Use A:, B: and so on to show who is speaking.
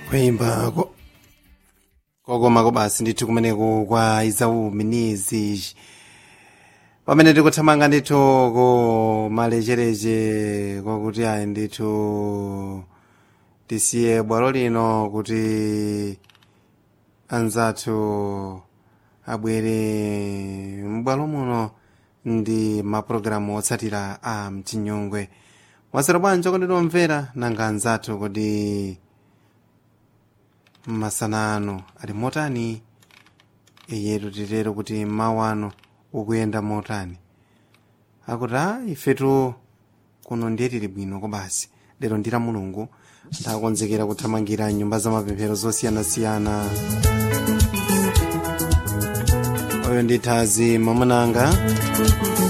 A: kuimba kokoma basi ndithu kumeneko kwa Izau Minizi pamene tikuthamanga ndithu ko malechereche kwakuti ayi ndithu tisiye bwalo lino kuti anzathu abwere m'bwalo muno ndi mapulogalamu otsatira a mchinyongwe. Mwasera bwanji konditomvera nanga anzathu kodi masana ano ali motani? Iyetu titero kuti mawu ano ukuyenda motani? Akuti ifetu kuno ndiye tili bwino kobasi lero ndira mulungu ndakonzekera kuthamangira nyumba za mapemphero zosiyanasiyana. Oyo ndi Thazi Mamananga.